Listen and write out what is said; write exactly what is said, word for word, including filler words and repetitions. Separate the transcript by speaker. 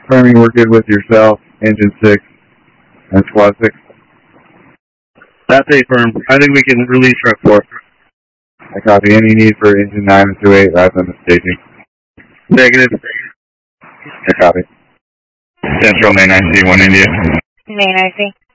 Speaker 1: confirming we're good with yourself, engine six, and squad six.
Speaker 2: That's a firm. I think we can release truck four.
Speaker 1: I copy. Any need for engine nine and two eight, rise on the staging.
Speaker 2: Negative.
Speaker 1: I copy.
Speaker 3: Central, May nine C, one India.
Speaker 4: May nine C.